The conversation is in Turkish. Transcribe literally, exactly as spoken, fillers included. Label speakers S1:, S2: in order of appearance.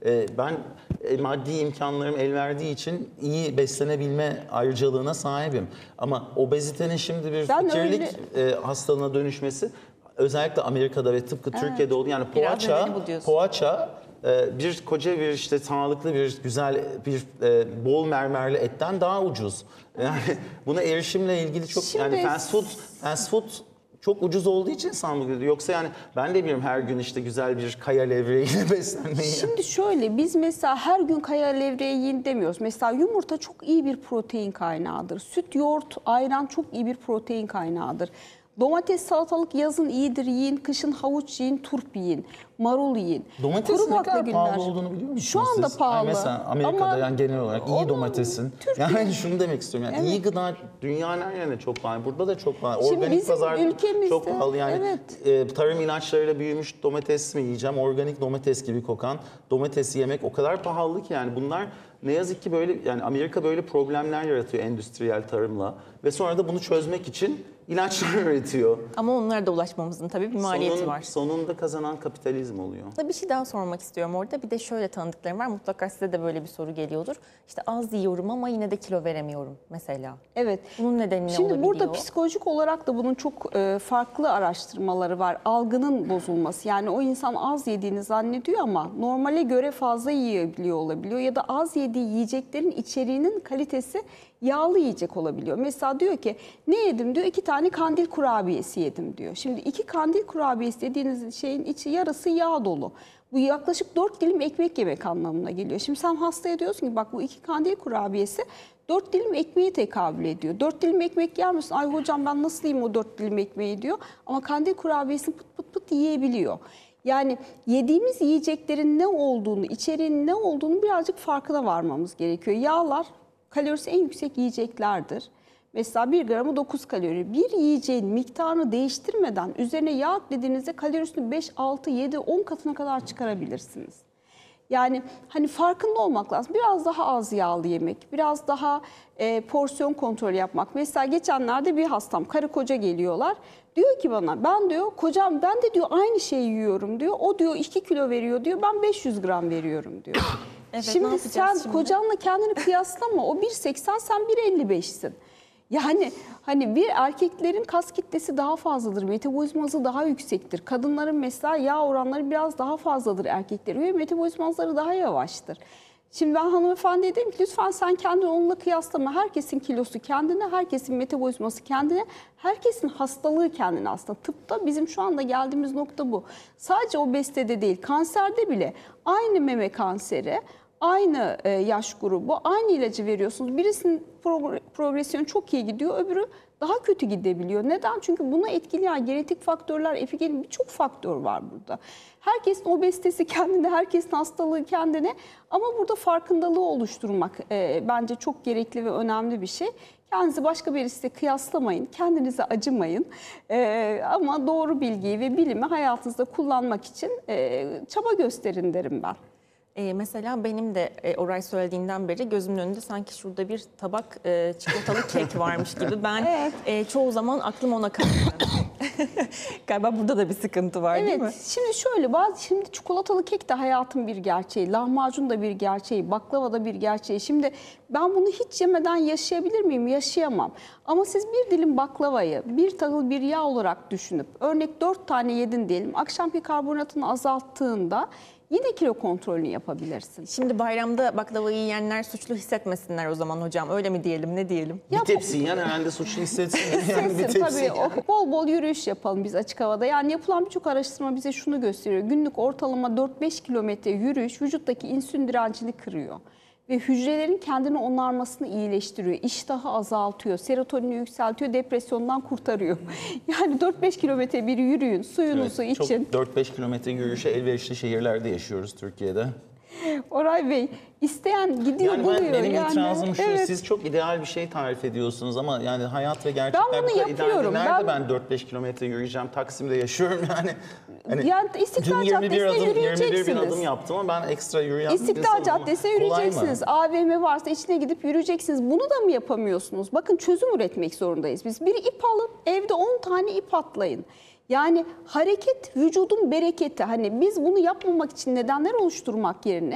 S1: e, ben e, maddi imkanlarım el verdiği için iyi beslenebilme ayrıcalığına sahibim. Ama obezitenin şimdi bir
S2: Ben
S1: fikirlik
S2: öyle-
S1: e, hastalığına dönüşmesi özellikle Amerika'da ve tıpkı
S2: Evet.
S1: Türkiye'de oldu. Yani
S3: Biraz
S1: poğaça,
S3: nedeni bu diyorsun.
S1: poğaça e, bir koca bir işte sağlıklı bir güzel bir e, bol mermerli etten daha ucuz. Yani buna erişimle ilgili çok
S2: Şimdi-
S1: yani fast food fast food çok ucuz olduğu için sanmıyorum. Yoksa yani ben de biliyorum her gün işte güzel bir kaya levreğiyle beslenmeyi.
S2: Şimdi şöyle, biz mesela her gün kaya levreği yiyin demiyoruz. Mesela yumurta çok iyi bir protein kaynağıdır. Süt, yoğurt, ayran çok iyi bir protein kaynağıdır. Domates, salatalık yazın iyidir yiyin, kışın havuç yiyin, turp yiyin, marul yiyin.
S1: Domatesin
S2: Kuru
S1: ne kadar
S2: baklagiller.
S1: pahalı olduğunu biliyor musunuz
S2: Şu anda
S1: siz?
S2: pahalı.
S1: Yani mesela Amerika'da
S2: Ama
S1: yani genel olarak iyi
S2: onun
S1: domatesin.
S2: Türkiye-
S1: Yani şunu demek istiyorum. Yani
S2: Evet.
S1: iyi gıda dünyanın her yerinde çok pahalı. Burada da çok pahalı.
S2: Şimdi
S1: Organik
S2: bizim
S1: pazarda
S2: ülkemizde,
S1: çok pahalı. Yani
S2: evet.
S1: e, tarım ilaçlarıyla büyümüş domates mi yiyeceğim? Organik domates gibi kokan domatesi yemek o kadar pahalı ki yani bunlar ne yazık ki böyle yani Amerika böyle problemler yaratıyor endüstriyel tarımla ve sonra da bunu çözmek için ilaçlar üretiyor.
S3: Ama onlara da ulaşmamızın tabii bir maliyeti
S1: Sonun-
S3: var.
S1: Sonunda kazanan kapitalizm oluyor.
S3: Bir şey daha sormak istiyorum orada. Bir de şöyle tanıdıklarım var. Mutlaka size de böyle bir soru geliyordur. İşte az yiyorum ama yine de kilo veremiyorum mesela.
S2: Evet.
S3: Bunun nedeni ne
S2: Şimdi
S3: olabiliyor?
S2: burada psikolojik olarak da bunun çok e, farklı araştırmaları var. Algının bozulması. Yani o insan az yediğini zannediyor ama normale göre fazla yiyebiliyor olabiliyor. Ya da az yediği yiyeceklerin içeriğinin kalitesi yağlı yiyecek olabiliyor. Mesela diyor ki ne yedim diyor, iki tane kandil kurabiyesi yedim diyor. Şimdi iki kandil kurabiyesi dediğiniz şeyin içi yarısı yağ dolu. Bu yaklaşık dört dilim ekmek yemek anlamına geliyor. Şimdi sen hastaya diyorsun ki bak bu iki kandil kurabiyesi dört dilim ekmeğe tekabül ediyor. Dört dilim ekmek yer misin? Ay hocam ben nasıl yiyeyim o dört dilim ekmeği diyor. Ama kandil kurabiyesini pıt pıt pıt yiyebiliyor. Yani yediğimiz yiyeceklerin ne olduğunu, içeriğinin ne olduğunu birazcık farkına varmamız gerekiyor. Yağlar kalorisi en yüksek yiyeceklerdir. Mesela bir gramı dokuz kalori. Bir yiyeceğin miktarını değiştirmeden üzerine yağ eklediğinizde kalorisini beş, altı, yedi, on katına kadar çıkarabilirsiniz. Yani hani farkında olmak lazım. Biraz daha az yağlı yemek, biraz daha e, porsiyon kontrolü yapmak. Mesela geçenlerde bir hastam, karı koca geliyorlar. Diyor ki bana, ben diyor kocam ben de diyor aynı şeyi yiyorum diyor. O diyor iki kilo veriyor diyor, ben beş yüz gram veriyorum diyor.
S3: Evet, ne
S2: şimdi
S3: yapacağız
S2: sen
S3: şimdi?
S2: kocanla kendini kıyaslama. O bir seksen, sen bir elli beşsin. Yani hani bir erkeklerin kas kitlesi daha fazladır, metabolizması daha yüksektir. Kadınların mesela yağ oranları biraz daha fazladır erkeklerin ve metabolizmaları daha yavaştır. Şimdi ben hanımefendiye dedim ki lütfen sen kendini onunla kıyaslama. Herkesin kilosu kendine, herkesin metabolizması kendine, herkesin hastalığı kendine aslında. Tıpta bizim şu anda geldiğimiz nokta bu. Sadece obezitede değil, kanserde bile aynı meme kanseri, aynı e, yaş grubu, aynı ilacı veriyorsunuz. Birisinin progr- progresyonu çok iyi gidiyor, öbürü daha kötü gidebiliyor. Neden? Çünkü bunu etkileyen genetik faktörler, epigenetik birçok faktör var burada. Herkesin obezitesi kendine, herkesin hastalığı kendine ama burada farkındalığı oluşturmak e, bence çok gerekli ve önemli bir şey. Kendinizi başka birisiyle kıyaslamayın, kendinize acımayın e, ama doğru bilgiyi ve bilimi hayatınızda kullanmak için e, çaba gösterin derim ben.
S3: Ee, mesela benim de e, Oray söylediğinden beri gözümün önünde sanki şurada bir tabak e, çikolatalı kek varmış gibi. Ben
S2: Evet.
S3: e, çoğu zaman aklım ona kayıyor. Galiba burada da bir sıkıntı var değil mi?
S2: Evet, şimdi şöyle bazı şimdi çikolatalı kek de hayatın bir gerçeği, lahmacun da bir gerçeği, baklava da bir gerçeği. Şimdi ben bunu hiç yemeden yaşayabilir miyim? Yaşayamam. Ama siz bir dilim baklavayı bir tahıl bir yağ olarak düşünüp örnek dört tane yedin diyelim, akşamki karbonatını azalttığında yine kilo kontrolünü yapabilirsin.
S3: Şimdi bayramda baklavayı yiyenler suçlu hissetmesinler o zaman hocam. Öyle mi diyelim, ne diyelim?
S1: Bir tepsi yiyen herhalde suçlu hissetsin. Yani bir
S2: Hissetsin
S1: tepsi
S2: tabii. O, bol bol yürüyüş yapalım biz açık havada. Yani yapılan birçok araştırma bize şunu gösteriyor. Günlük ortalama dört beş kilometre yürüyüş vücuttaki insülin direncini kırıyor. Ve hücrelerin kendini onarmasını iyileştiriyor. İştahı azaltıyor, serotonini yükseltiyor, depresyondan kurtarıyor. Yani dört beş kilometre bir yürüyün, suyunuzu
S1: Evet,
S2: için.
S1: Çok dört beş kilometre yürüyüşe elverişli şehirlerde yaşıyoruz Türkiye'de.
S2: Oray Bey, isteyen gidiyor
S1: Yani
S2: buluyor.
S1: ben, benim
S2: yani.
S1: itirazım şu,
S2: Evet.
S1: siz çok ideal bir şey tarif ediyorsunuz ama yani hayat ve gerçekler
S2: Ben bunu
S1: bu kadar ideal değil.
S2: yapıyorum.
S1: Nerede
S2: Ben-
S1: ben dört beş kilometre yürüyeceğim? Taksim'de yaşıyorum yani. Hani
S2: Yani İstiklal
S1: dün yirmi bir
S2: Caddesi'ne
S1: adım, yirmi bir bin
S2: yürüyeceksiniz.
S1: adım yaptım ama ben ekstra yürüyen bir
S2: İstiklal
S1: insanım ama
S2: Caddesi'ne
S1: kolay mı?
S2: yürüyeceksiniz. A V M varsa içine gidip yürüyeceksiniz. Bunu da mı yapamıyorsunuz? Bakın çözüm üretmek zorundayız biz. Bir ip alın, evde on tane ip atlayın. Yani hareket vücudun bereketi. Hani biz bunu yapmamak için nedenler oluşturmak yerine